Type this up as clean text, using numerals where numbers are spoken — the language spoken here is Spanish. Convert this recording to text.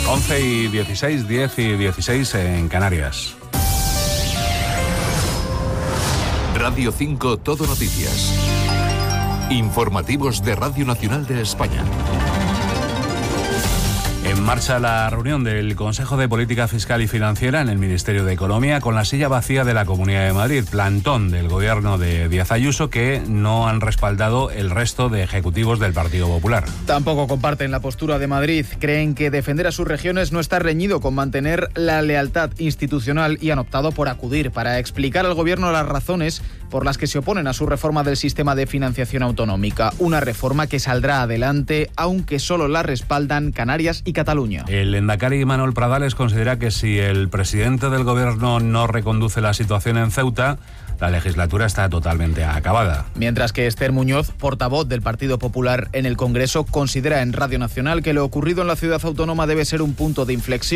11:16, 10:16 en Canarias. Radio 5 Todo Noticias. Informativos de Radio Nacional de España. En marcha la reunión del Consejo de Política Fiscal y Financiera en el Ministerio de Economía con la silla vacía de la Comunidad de Madrid, plantón del gobierno de Díaz Ayuso que no han respaldado el resto de ejecutivos del Partido Popular. Tampoco comparten la postura de Madrid, creen que defender a sus regiones no está reñido con mantener la lealtad institucional y han optado por acudir para explicar al gobierno las razones por las que se oponen a su reforma del sistema de financiación autonómica, una reforma que saldrá adelante aunque solo la respaldan Canarias y Cataluña. El lehendakari Manuel Pradales considera que si el presidente del gobierno no reconduce la situación en Ceuta, la legislatura está totalmente acabada. Mientras que Esther Muñoz, portavoz del Partido Popular en el Congreso, considera en Radio Nacional que lo ocurrido en la ciudad autónoma debe ser un punto de inflexión